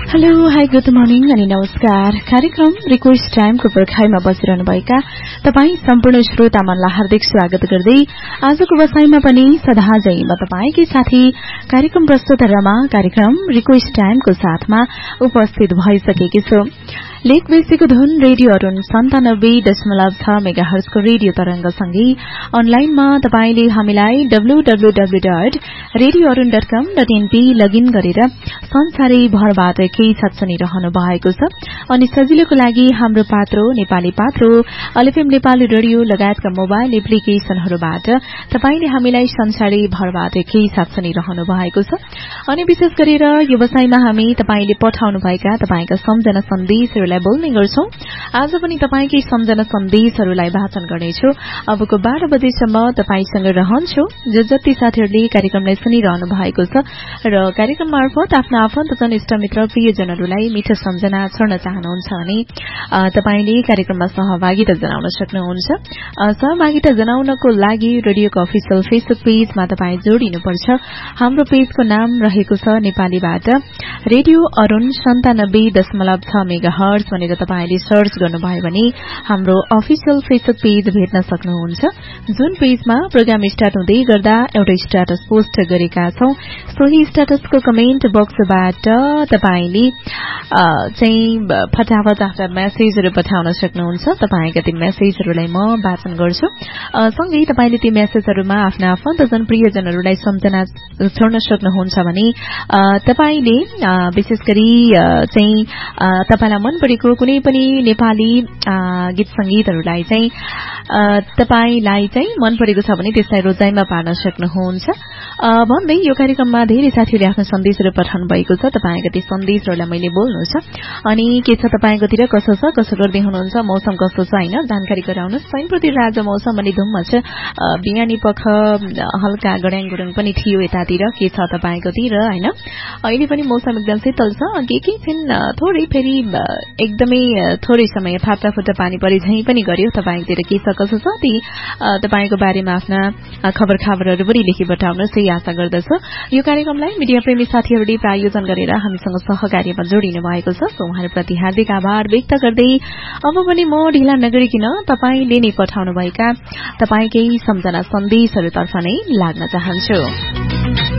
Hello hi good morning अनि नमस्कार। कार्यक्रम रिक्वेस्ट टाइमको पर्खाइमा बसिरहनुभएका तपाईँ सम्पूर्ण श्रोतामनलाई हार्दिक स्वागत गर्दै आजको बसाइमा पनि सदाझै म तपाईँकै साथी कार्यक्रम प्रस्तुत रमा कार्यक्रम रिक्वेस्ट टाइमको साथमा उपस्थित भइसकेकी छु। लेक बेसीको धुन रेडियो अरुण 97.6 मेगाहर्जको रेडियो तरंगसँगै अनलाइनमा तपाईले हामीलाई www.radioarun.com.np लगइन गरेर संसारै भरबाट केही साथ सुनिरहनु भएको छ। अनि सजिलोको लागि हाम्रो पात्रो नेपाली पात्रो एलएफएम नेपाली रेडियो लगायतका मोबाइल एप्लिकेशनहरूबाट तपाईले हामीलाई संसारै भरबाट केही साथ सुनिरहनु भएको छ। अनि विशेष गरेर व्यवसायमा हामी तपाईले पठाउनु भएका तपाईका सम्झना सन्देशहरूलाई बोल्ने गर्छौं। आज पनि तपाईकै सम्झना सन्देशहरूलाई वाचन गर्नेछु। अबको 12 बजेसम्म तपाईसँग रहन्छु। जति साथीहरूले कार्यक्रमलाई सुनिरहनु भएको छ र कार्यक्रम मार्फत आफ्ना आफन्तजन इष्टमित्र प्रियजनहरूलाई मिठो सम्झना छोड्न चाहनुहुन्छ भने तपाईले कार्यक्रममा सहभागिता जनाउन सक्नुहुन्छ। सहभागिता जनाउनको लागि रेडियोको अफिसियल फेसबुक पेजमा तपाईँ जोडिनुपर्छ। हाम्रो पेजको नाम रहेको छ नेपालीबाट रेडियो अरुण 97.6 मेगाहर्ज भनेर तपाईले सर्च गर्नुभयो भने हाम्रो अफिसियल फेसबुक पेज भेट्न सक्नुहुन्छ। जुन पेजमा प्रोग्राम स्टार्ट हुँदै गर्दा एउटा स्ट्याटस पोस्ट गरेका छौं। सोही स्ट्याटसको कमेन्ट बक्सबाट तपाईले चाहिँ फटाफट आफ्ना मेसेजहरू पठाउन सक्नुहुन्छ। तपाईका ती मेसेजहरूलाई म वाचन गर्छु। सँगै तपाईले ती मेसेजहरूमा आफ्ना आफन्तजन प्रियजनहरूलाई सम्झना छोड्न सक्नुहुन्छ भने तपाईले विशेष गरी चाहिँ तपाईलाई मन परेको कुनै पनि नेपाली गीत संगीतहरूलाई चाहिँ तपाईलाई चाहिँ मन परेको छ भने त्यसलाई रोजाइमा पार्न सक्नुहुन्छ। भन्दै यो कार्यक्रममा धेरै साथीहरूले आफ्नो सन्देशहरू पठाउनु भएको छ। तपाईका ती सन्देशहरूलाई मैले बोल्नु छ। अनि के छ तपाईकोतिर कसो छ, कसो गर्दै हुनुहुन्छ, मौसम कस्तो छ हैन जानकारी गराउनुस्। सैनपुरतिर आज मौसम अलि धुम्म छ। बिहानी पख हल्का गड्याङ गुडुङ पनि थियो यतातिर। के छ तपाईकोतिर हैन? अहिले पनि मौसम एकदम शीतल छ। एकैछिन थोरै फेरि एकदमै थोरै समय फाटाफुटा पानी परि झै पनि गर्यो। तपाईतिर के छ कसो छ ती तपाईको बारेमा आफ्ना खबरहरू पनि लेखी पठाउनुहोस् यही आशा गर्दछु। यो कार्यक्रमलाई मिडिया प्रेमी साथीहरूले प्रायोजन गरेर हामीसँग सहकार्यमा जोडिनु भएको छ। उहाँहरूप्रति हार्दिक आभार व्यक्त गर्दै अब पनि म ढिला नगरिकन तपाईले नै पठाउनु भएका तपाईकै सम्झना सन्देशहरूतर्फ नै लाग्न चाहन्छु।